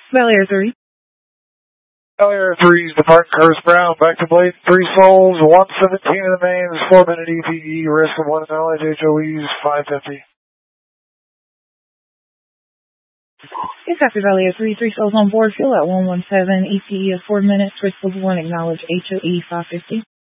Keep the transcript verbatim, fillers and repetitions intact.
Bel Air three. Bel Air three's departing Curtis Brown, back to Blade, three souls, one seventeen in the mains, four minute E P E, risk of one knowledge, H O E's five fifty. Yes, after Bel Air three, three souls on board, fuel at one one seven, E P E of four minutes, risk of one, acknowledge H O E five fifty.